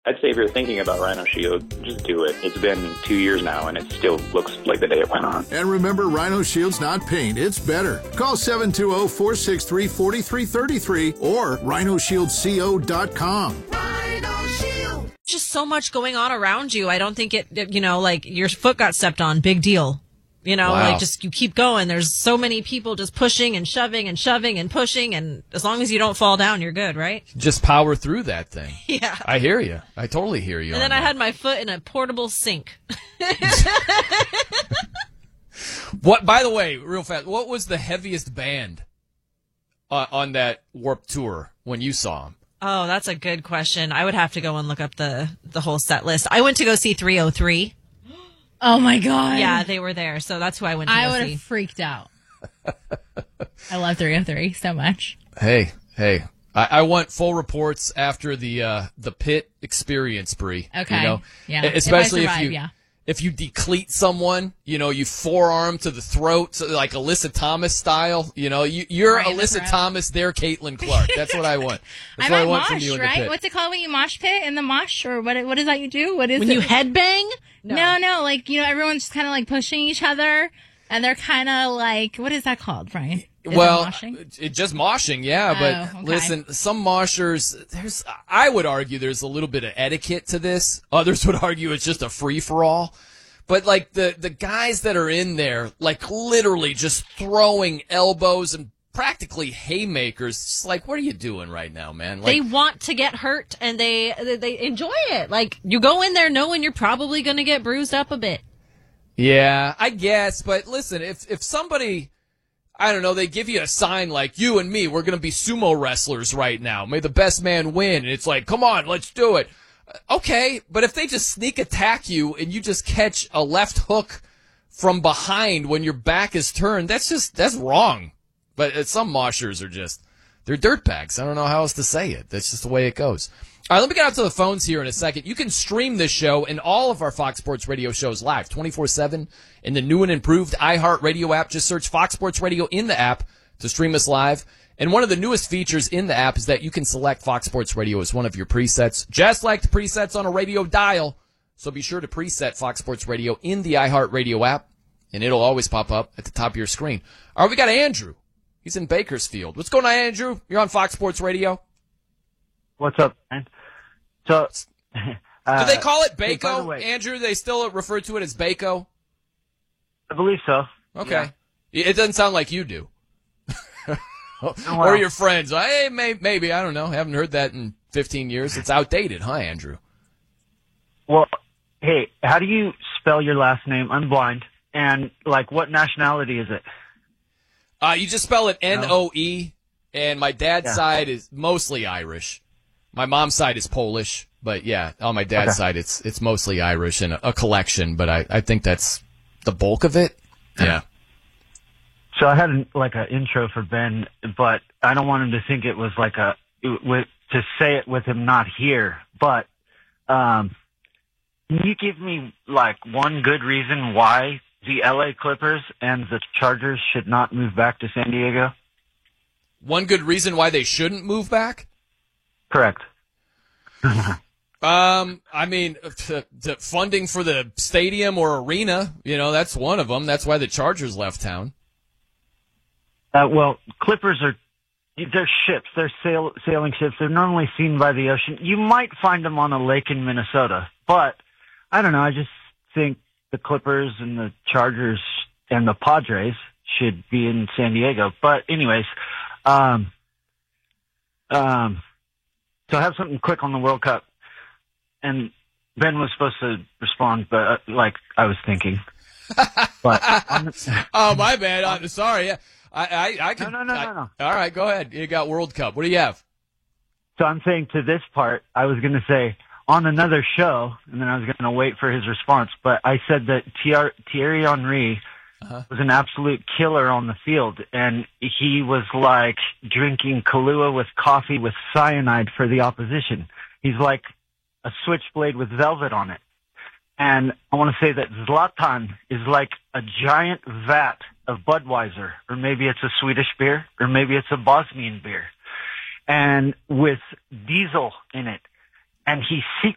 I'd say if you're thinking about Rhino Shield, just do it. It's been 2 years now, and it still looks like the day it went on. And remember, Rhino Shield's not paint, it's better. Call 720-463-4333 or rhinoshieldco.com. Rhino Shield. Just so much going on around you. I don't think like your foot got stepped on. Big deal. Wow. Like just you keep going. There's so many people just pushing and shoving and pushing. And as long as you don't fall down, you're good, right? Just power through that thing. Yeah. I hear you. I totally hear you. And then I had my foot in a portable sink. What? By the way, real fast, what was the heaviest band on that Warped Tour when you saw them? Oh, that's a good question. I would have to go and look up the whole set list. I went to go see 303. Oh, my God. Yeah, they were there. So that's who I went to go see. I would have freaked out. I love 303 so much. Hey. I want full reports after the pit experience, Bree. Okay. Yeah. Especially if I survive, if you decleat someone, you forearm to the throat, so like Alyssa Thomas style. You're Right, Alyssa right. Thomas, they're Caitlin Clark. That's what I want. That's what I want mosh, from you in the right? pit. What's it called when you mosh pit in the mosh? Or what is that you do? What is When it? you headbang? No. Like, everyone's just kind of like pushing each other. And they're kind of like, what is that called, Brian? Is it moshing? It's just moshing, yeah. Oh, But okay. listen, some moshers, I would argue there's a little bit of etiquette to this. Others would argue it's just a free for all. But like the guys that are in there, like literally just throwing elbows and practically haymakers, it's like, what are you doing right now, man? Like, They want to get hurt and they enjoy it. Like you go in there knowing you're probably going to get bruised up a bit. yeah, I guess. But listen, if somebody, I don't know, they give you a sign like, you and me, we're going to be sumo wrestlers right now. May the best man win. And it's like, come on, let's do it. Okay, but if they just sneak attack you and you just catch a left hook from behind when your back is turned, that's wrong. But some moshers are they're dirtbags. I don't know how else to say it. That's just the way it goes. All right, let me get out to the phones here in a second. You can stream this show and all of our Fox Sports Radio shows live 24/7 in the new and improved iHeartRadio app. Just search Fox Sports Radio in the app to stream us live. And one of the newest features in the app is that you can select Fox Sports Radio as one of your presets, just like the presets on a radio dial. So be sure to preset Fox Sports Radio in the iHeartRadio app, and it'll always pop up at the top of your screen. All right, we got Andrew. He's in Bakersfield. What's going on, Andrew? You're on Fox Sports Radio. What's up, man? So, Do they call it hey, by the Baco, way, Andrew? They still refer to it as Baco? I believe so. Okay. It doesn't sound like you do. Well, Or your friends. Hey, maybe. I don't know. Haven't heard that in 15 years. It's outdated, huh, Andrew? Well, hey, how do you spell your last name? I'm blind. And, what nationality is it? You just spell it Noe, and my dad's side is mostly Irish. My mom's side is Polish, but yeah, on my dad's side, it's mostly Irish and a collection, but I think that's the bulk of it. Yeah. So I had an intro for Ben, but I don't want him to think it was to say it with him not here. But can you give me one good reason why the LA Clippers and the Chargers should not move back to San Diego? One good reason why they shouldn't move back? Correct. I mean, the funding for the stadium or arena, that's one of them. That's why the Chargers left town. Well, Clippers they're ships. They're sailing ships. They're normally seen by the ocean. You might find them on a lake in Minnesota, but I don't know. I just think the Clippers and the Chargers and the Padres should be in San Diego. But anyways, so I have something quick on the World Cup, and Ben was supposed to respond, but I was thinking. But oh, my bad. I'm sorry. Yeah. I can. No. All right, go ahead. You got World Cup. What do you have? So I'm saying to this part, I was going to say on another show, and then I was going to wait for his response. But I said that Thierry Henry was an absolute killer on the field, and he was like drinking Kahlua with coffee with cyanide for the opposition. He's like a switchblade with velvet on it. And I want to say that Zlatan is like a giant vat of Budweiser, or maybe it's a Swedish beer, or maybe it's a Bosnian beer, and with diesel in it. And he